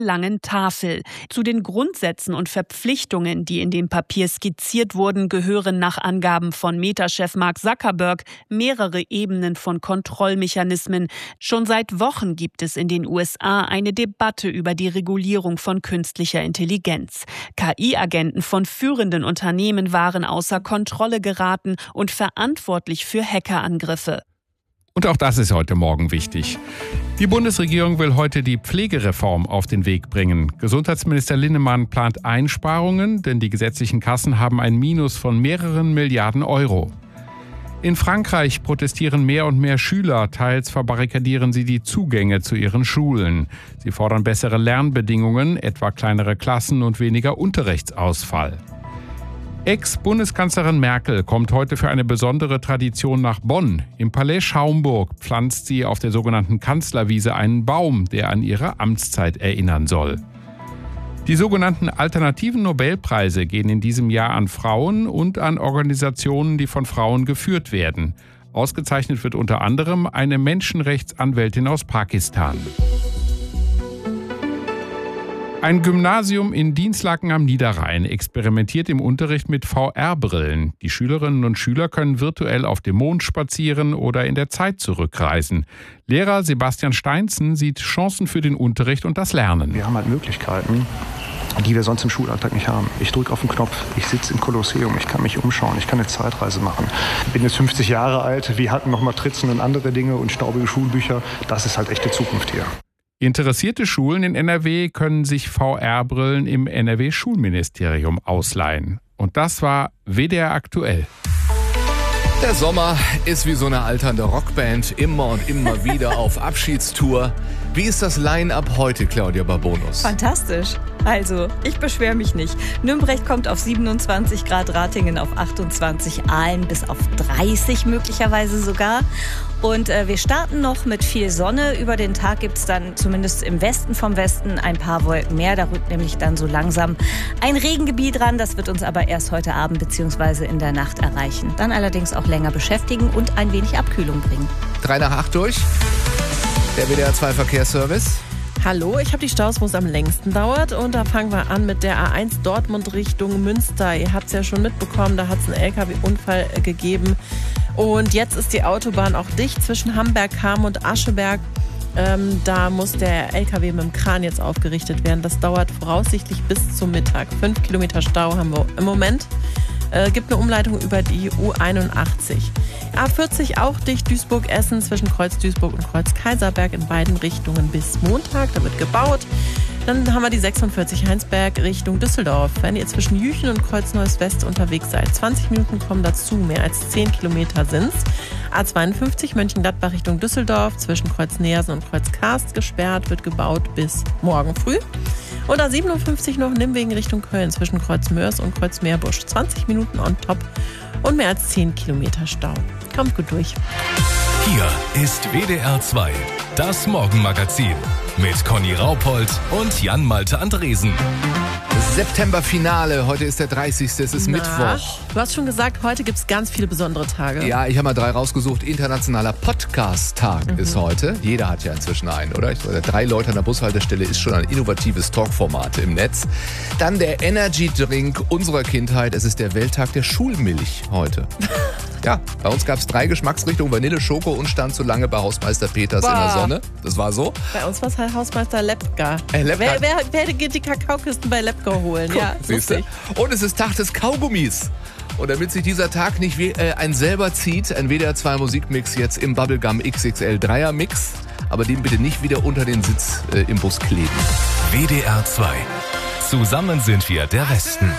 langen Tafel. Zu den Grundsätzen und Verpflichtungen, die in dem Papier skizziert wurden, gehören nach Angaben von Meta-Chef Mark Zuckerberg mehrere Ebenen von Kontrollmechanismen. Schon seit Wochen gibt es in den USA eine Debatte über die Regulierung von künstlicher Intelligenz. KI-Agenten von führenden Unternehmen waren außer Kontrolle geraten und verantwortlich für Hackerangriffe. Und auch das ist heute Morgen wichtig. Die Bundesregierung will heute die Pflegereform auf den Weg bringen. Gesundheitsminister Linnemann plant Einsparungen, denn die gesetzlichen Kassen haben ein Minus von mehreren Milliarden Euro. In Frankreich protestieren mehr und mehr Schüler, teils verbarrikadieren sie die Zugänge zu ihren Schulen. Sie fordern bessere Lernbedingungen, etwa kleinere Klassen und weniger Unterrichtsausfall. Ex-Bundeskanzlerin Merkel kommt heute für eine besondere Tradition nach Bonn. Im Palais Schaumburg pflanzt sie auf der sogenannten Kanzlerwiese einen Baum, der an ihre Amtszeit erinnern soll. Die sogenannten alternativen Nobelpreise gehen in diesem Jahr an Frauen und an Organisationen, die von Frauen geführt werden. Ausgezeichnet wird unter anderem eine Menschenrechtsanwältin aus Pakistan. Ein Gymnasium in Dinslaken am Niederrhein experimentiert im Unterricht mit VR-Brillen. Die Schülerinnen und Schüler können virtuell auf dem Mond spazieren oder in der Zeit zurückreisen. Lehrer Sebastian Steinzen sieht Chancen für den Unterricht und das Lernen. Wir haben halt Möglichkeiten, die wir sonst im Schulalltag nicht haben. Ich drücke auf den Knopf, ich sitze im Kolosseum, ich kann mich umschauen, ich kann eine Zeitreise machen. Ich bin jetzt 50 Jahre alt, wir hatten noch Matrizen und andere Dinge und staubige Schulbücher. Das ist halt echte Zukunft hier. Interessierte Schulen in NRW können sich VR-Brillen im NRW-Schulministerium ausleihen. Und das war WDR aktuell. Der Sommer ist wie so eine alternde Rockband, immer und immer wieder auf Abschiedstour. Wie ist das Line-Up heute, Claudia Barbonus? Fantastisch. Also, ich beschwere mich nicht. Nürnberg kommt auf 27 Grad, Ratingen auf 28, Aalen bis auf 30 möglicherweise sogar. Und wir starten noch mit viel Sonne. Über den Tag gibt es dann zumindest im Westen vom Westen ein paar Wolken mehr. Da rückt nämlich dann so langsam ein Regengebiet ran. Das wird uns aber erst heute Abend bzw. in der Nacht erreichen. Dann allerdings auch länger beschäftigen und ein wenig Abkühlung bringen. 3 nach 8 durch. Der WDR 2 Verkehrsservice. Hallo, ich habe die Staus, wo es am längsten dauert. Und da fangen wir an mit der A1 Dortmund Richtung Münster. Ihr habt es ja schon mitbekommen, da hat es einen LKW-Unfall gegeben. Und jetzt ist die Autobahn auch dicht zwischen Hamberg-Ham und Ascheberg. Da muss der LKW mit dem Kran jetzt aufgerichtet werden. Das dauert voraussichtlich bis zum Mittag. 5 Kilometer Stau haben wir im Moment. Gibt eine Umleitung über die U81. A40 auch dicht, Duisburg-Essen zwischen Kreuz Duisburg und Kreuz Kaiserberg in beiden Richtungen bis Montag. Da wird gebaut. Dann haben wir die 46 Heinsberg Richtung Düsseldorf. Wenn ihr zwischen Jüchen und Kreuz Neues West unterwegs seid, 20 Minuten kommen dazu, mehr als 10 Kilometer sind's. A52 Mönchengladbach Richtung Düsseldorf zwischen Kreuz Neersen und Kreuz Karst gesperrt, wird gebaut bis morgen früh. Und A57 noch Nimwegen Richtung Köln zwischen Kreuz Mörs und Kreuz Meerbusch. 20 Minuten on top und mehr als 10 Kilometer Stau. Kommt gut durch. Hier ist WDR 2, das Morgenmagazin mit Conny Raupold und Jan-Malte Andresen. September-Finale, heute ist der 30. Es ist Mittwoch. Du hast schon gesagt, heute gibt es ganz viele besondere Tage. Ja, ich habe mal 3 rausgesucht. Internationaler Podcast-Tag ist heute. Jeder hat ja inzwischen einen, oder? 3 Leute an der Bushaltestelle ist schon ein innovatives Talkformat im Netz. Dann der Energy-Drink unserer Kindheit. Es ist der Welttag der Schulmilch heute. Ja, bei uns gab es 3 Geschmacksrichtungen, Vanille, Schoko und stand so lange bei Hausmeister Peters in der Sonne. Das war so. Bei uns war es halt Hausmeister Lepka. Wer geht die Kakaokisten bei Lepka holen? Cool, ja, lustig. Und es ist Tag des Kaugummis. Und damit sich dieser Tag nicht ein selber zieht, ein WDR 2 Musikmix jetzt im Bubblegum XXL 3er Mix. Aber den bitte nicht wieder unter den Sitz im Bus kleben. WDR 2. Zusammen sind wir der Westen.